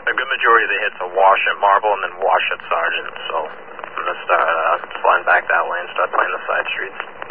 A good majority of the hits are wash at Marble and then wash at Sargent, so I'm going to start sliding back that way and start playing the side streets.